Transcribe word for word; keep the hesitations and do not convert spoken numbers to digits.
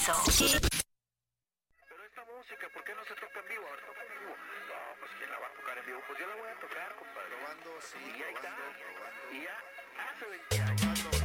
Expreso. Pero esta música, ¿por qué no se toca en vivo? A ver, toca en vivo. No, pues ¿quién la va a tocar en vivo? Pues yo la voy a tocar, compadre. Probando, sí, Y ahí probando, está. probando. Y ya hace veinte años.